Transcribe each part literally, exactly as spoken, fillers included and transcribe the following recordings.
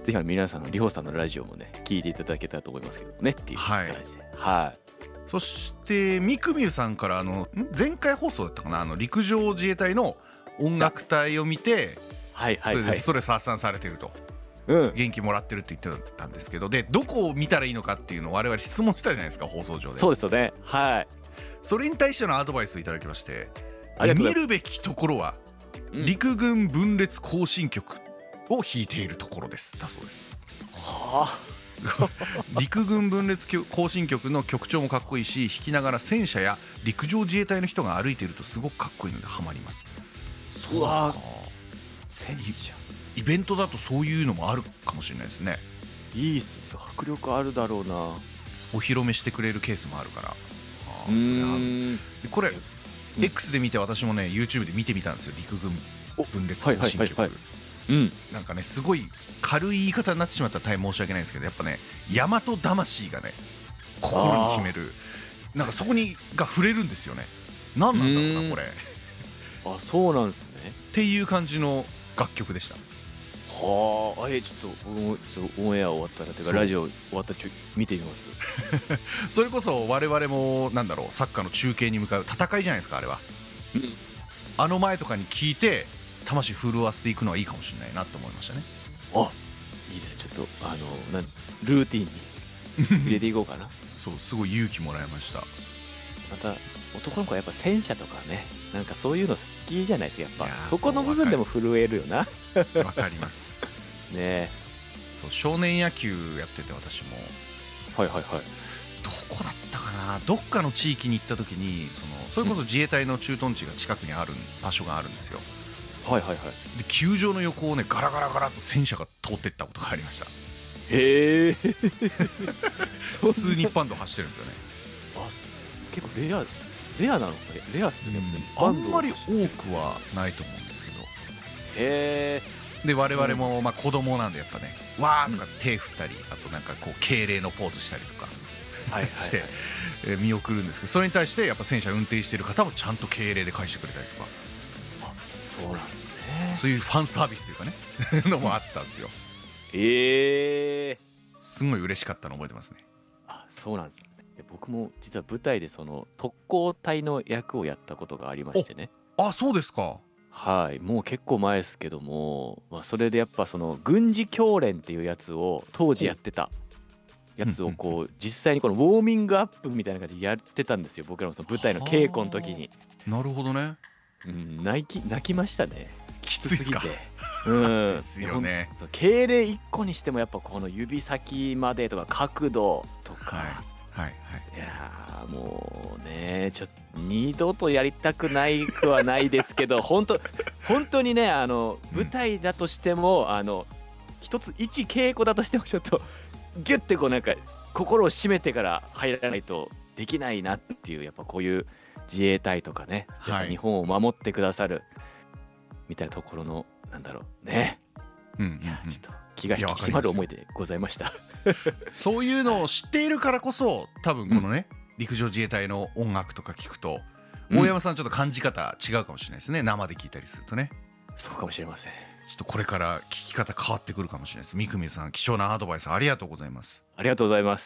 ぜひ皆さんリホさんのラジオもね聞いていただけたらと思いますけどねっていう感じで、はい、はい、 そしてみくみゅさんからあの前回放送だったかな、あの陸上自衛隊の音楽隊を見て、 はいはいはい、 それでストレス発散されてると、 うん、 元気もらってるって言ってたんですけど、でどこを見たらいいのかっていうのを我々質問したじゃないですか、放送上で。 そうですよね、はい。 それに対してのアドバイスをいただきまして、見るべきところは、うん、陸軍分裂行進曲を弾いているところですだそうです。 はあ陸軍分裂行進曲の曲調もかっこいいし、弾きながら戦車や陸上自衛隊の人が歩いているとすごくかっこいいのでハマります。そうか、 戦車イベントだとそういうのもあるかもしれないですね。 いいっす、迫力あるだろうな。 お披露目してくれるケースもあるから。あうーん、 これ、うん、X で見て私もね YouTube で見てみたんですよ、陸軍分裂行進曲。なんかねすごい軽い言い方になってしまったら大変申し訳ないんですけど、やっぱね大和魂がね心に秘める、なんかそこにが触れるんですよね。何なんだろうなこれ。 あ、そうなんですね。 っていう感じの楽曲でした。 はあ、えちょっとオンエア終わったらというかラジオ終わったらちょ見てみますそれこそ我々もなんだろう、サッカーの中継に向かう戦いじゃないですかあれは、うん、あの前とかに聞いて魂震わせていくのはいいかもしれないなと思いましたね。 あ、いいです。ちょっとあのなんルーティンに入れていこうかなそう、すごい勇気もらいました。 また男の子はやっぱ戦車とかね、なんかそういうの好きじゃないですか。やっぱそこの部分でも震えるよな。 わかりますねえ。 そう、少年野球やってて私も、 はいはいはい、 どこだったかな、どっかの地域に行った時にそのそれこそ自衛隊の駐屯地が近くにある場所があるんですよ。 はいはいはい。 で球場の横をねガラガラガラと戦車が通っていったことがありました。 へえ普通に一般道走ってるんですよね。 あ、結構レアレアなのか、レアっすね、 うん、あんまり多くはないと思うんですけど。 へえ。で我々もまあ子供なんでやっぱね、わーとか手振ったり、あとなんかこう敬礼のポーズしたりとかして見送るんですけど、それに対してやっぱ戦車運転してる方もちゃんと敬礼で返してくれたりとか。 あ、そうなんですね。 そういうファンサービスというかねのもあったんですよ。 ええ、 すごい嬉しかったの覚えてますね。 あ、そうなんですね。僕も実は舞台でその特攻隊の役をやったことがありましてね。 あ、そうですか。 はい、もう結構前ですけども、まあ、それでやっぱその軍事教練っていうやつを当時やってたやつをこう実際にこのウォーミングアップみたいな感じでやってたんですよ、僕らもその舞台の稽古の時に。 なるほどね。 うん、泣き泣きましたね。 きついっすか。 うんですよね。 そう、敬礼いっこにしてもやっぱこの指先までとか角度とか、はいはいはい、 いやもうね、ちょっと二度とやりたくないくはないですけど本当本当にね、あの舞台だとしても、うん、あの一つ一稽古だとしてもちょっとギュッてこうなんか心を締めてから入らないとできないなっていう、やっぱこういう自衛隊とかね、やっぱ日本を守ってくださるみたいなところのなんだろうね、うんうんうん、いやちょっと気が引き締まる思いでございました。 そういうのを知っているからこそ多分このね、うん、陸上自衛隊の音楽とか聞くと、うん、大山さんちょっと感じ方違うかもしれないですね、生で聞いたりするとね。 そうかもしれません。 ちょっとこれから聞き方変わってくるかもしれないです。みくみさん、貴重なアドバイスありがとうございます。 ありがとうございます。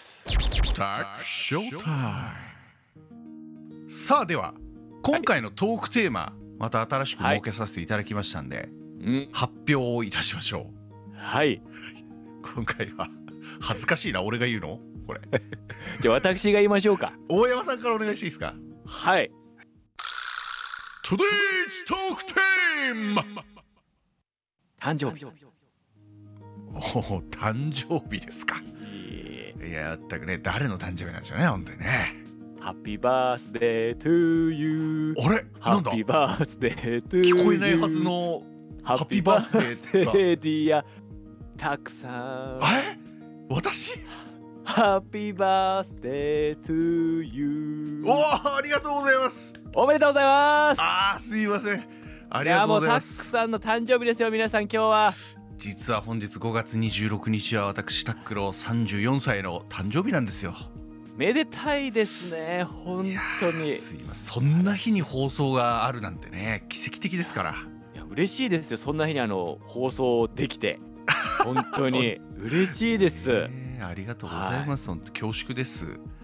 さあでは今回のトークテーマ、はい、また新しく設けさせていただきましたんで、はい、うん、発表をいたしましょう。 はい、 今回は恥ずかしいな、俺が言うのこれじゃあ私が言いましょうか。 大山さんからお願いしていいですか。 はい。 Today's Talk Team 誕生日。 おお、誕生日ですか。いや、全くね、誰の誕生日なんでしょうね、本当にね。 ハッピーバースデートゥーユー。 あれ、なんだ、 ハッピーバースデートゥーユー。 聞こえないはずのハッピーバースデーがディアたくさん。 え、私ハッピーバースデートゥーユー。 おお、ありがとうございます。 おめでとうございます。 あー、すいません、ありがとうございます。 いや、もうタックさんの誕生日ですよ、皆さん。今日は実は本日ごがつにじゅうろくにちは私タックロさんじゅうよんさいの誕生日なんですよ。 めでたいですね、本当に。 すいません、そんな日に放送があるなんてね、奇跡的ですから。 いや、嬉しいですよ、そんな日にあの放送できて。 本当に嬉しいです、 えー、ありがとうございます、はい、本当恐縮です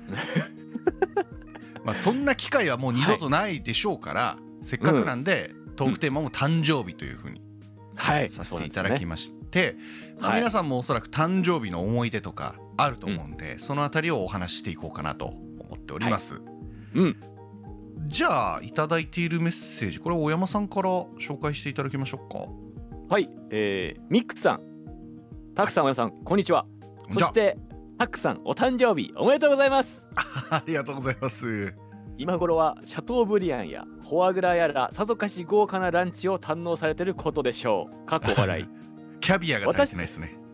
まあそんな機会はもう二度とないでしょうから、はい、せっかくなんで、うん、トークテーマも誕生日というふうにさせていただきまして、はいまあ、皆さんもおそらく誕生日の思い出とかあると思うんで、はい、そのあたりをお話ししていこうかなと思っております、はいうん、じゃあいただいているメッセージこれ大山さんから紹介していただきましょうか。 はい、えー、ミックさんタクさん、はい、大山さんこんにちは。そしてタックさんお誕生日おめでとうございますありがとうございます。 今頃はシャトーブリアンやフォアグラやらさぞかし豪華なランチを堪能されていることでしょう。過去笑いキャビアが足りてないですね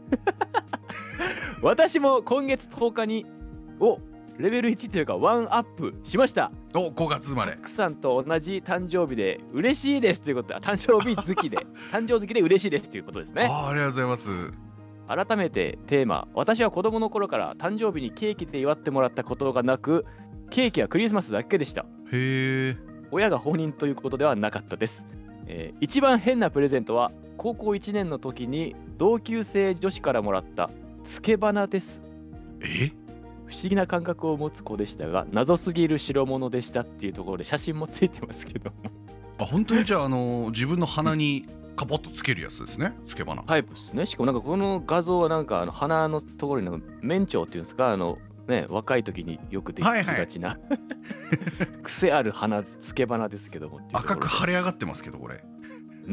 私も今月とおかにおレベルいちというかワンアップしました。 おごがつ生まれタックさんと同じ誕生日で嬉しいですということで誕生日好きで誕生好きで嬉しいですということですね。 あ, ありがとうございます。 改めてテーマ、私は子供の頃から誕生日にケーキで祝ってもらったことがなくケーキはクリスマスだけでした。 へー。 親が放任ということではなかったです、えー、一番変なプレゼントは高校いちねんの時に同級生女子からもらったつけ花です。 え不思議な感覚を持つ子でしたが謎すぎる代物でしたっていうところで写真もついてますけどもあ本当にじゃあ、あのー、自分の鼻にカポッとつけるやつですね。つけ花タイプですね。しかもなんかこの画像はなんかあの鼻のところになんか面長っていうんですかあのね、若い時によくできがちな、はいはい、癖ある花つけ花ですけども赤く腫れ上がってますけどこれね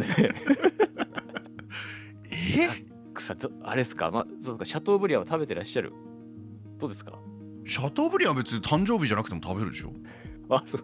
え草あれですか、まあ、そうかシャトーブリアンを食べてらっしゃるどうですか。 シャトーブリアンは別に誕生日じゃなくても食べるでしょ。 あそう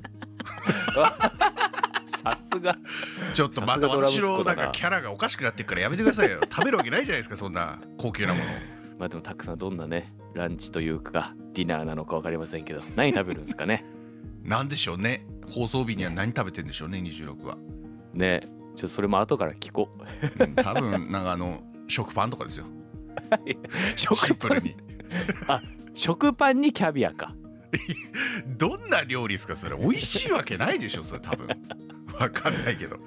さすがちょっとまた私のなんかキャラがおかしくなってるからやめてくださいよ食べるわけないじゃないですかそんな高級なものまあでもたくさんどんなねランチというかディナーなのか分かりませんけど何食べるんですかねなんでしょうね。放送日には何食べてんでしょうねにじゅうろくはね。ちょっとそれも後から聞こう、うん、多分なんかあの食パンとかですよ食パンにあ食パンにキャビアかどんな料理ですかそれ。美味しいわけないでしょそれ多分わかんないけど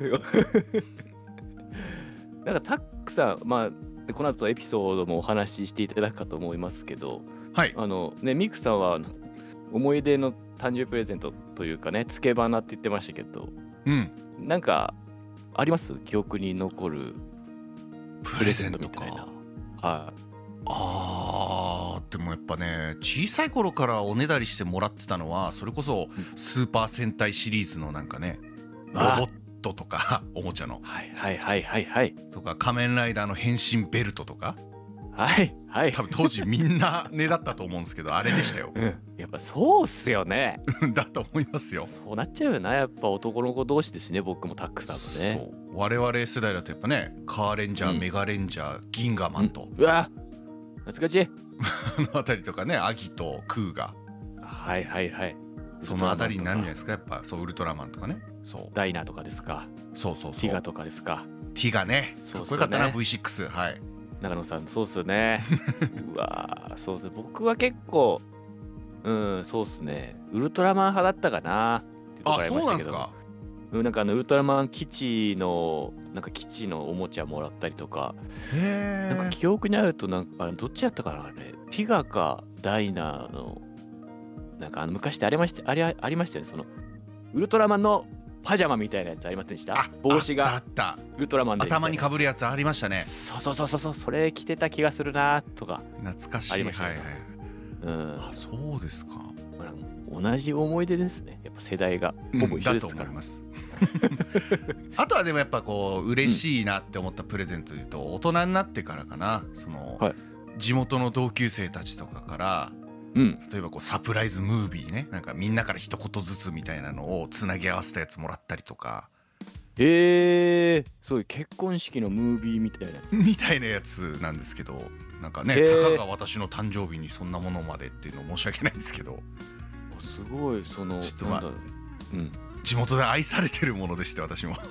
なんかタックさんまあこの後エピソードもお話ししていただくかと思いますけど、 はい、 あのねミクさんは思い出の誕生日プレゼントというかねつけ花って言ってましたけど、 うん、 なんかあります記憶に残るプレゼントみたいな。はい、あ、 あーでもやっぱね小さい頃からおねだりしてもらってたのはそれこそスーパー戦隊シリーズのなんかねロボットとかおもちゃのはいはいはいはいはいとか仮面ライダーの変身ベルトとかはいはい多分当時みんなねだったと思うんですけどあれでしたよ、 うん、やっぱそうっすよねだと思いますよ。 そうなっちゃうよなやっぱ男の子同士ですね。僕もタックさんもね。 そう我々世代だとやっぱねカーレンジャー、うん、メガレンジャーギンガマンと、 うん、うわ懐かしいあのあたりとかねアギとクーガはいはいはいそのあたりになるんじゃないですか。やっぱそうウルトラマンとかねそうダイナとかですか。 そうそうそうティガとかですか。 ティガねかっこよかったな ブイシックス はい長野さんそうっすよねうわそうっす僕は結構うんそうっすねウルトラマン派だったかなってとこありましたけど。あそうなんですか。なんかあのウルトラマン基地のなんか基地のおもちゃもらったりとかへなんか記憶にあるとなんかあれどっちやったかなあれティガかダイナのなんかあの昔ってありましたありありましたよね。そのウルトラマンのパジャマみたいなやつありませんでした。帽子があったウルトラマンで頭にかぶるやつありましたね。 そうそうそうそうそれ着てた気がするなとか懐かしいありましたね。 はいはい、うん、あそうですか。 同じ思い出ですね。やっぱ世代がほぼ一緒ですから、うん、だと思いますあとはでもやっぱこう嬉しいなって思ったプレゼントでいうと、うん、大人になってからかなその、はい、地元の同級生たちとかから、うん、例えばこうサプライズムービーねなんかみんなから一言ずつみたいなのをつなぎ合わせたやつもらったりとか。 へえそういう結婚式のムービーみたいなやつみたいなやつなんですけどなんかねたかが私の誕生日にそんなものまでっていうの申し訳ないんですけどすごいそのちょっとまあ、うん、地元で愛されてるものでして私も、はい、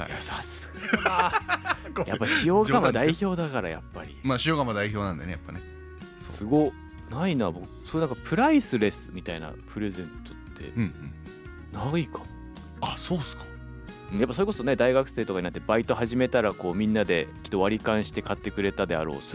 いやさすがやっぱ塩釜代表だからやっぱりまあ塩釜代表なんでねやっぱねすごないな僕そういうなんかプライスレスみたいなプレゼントってないかも、 うんうん、あそうっすか。 やっぱそれこそね大学生とかになってバイト始めたらこうみんなできっと割り勘して買ってくれたであろう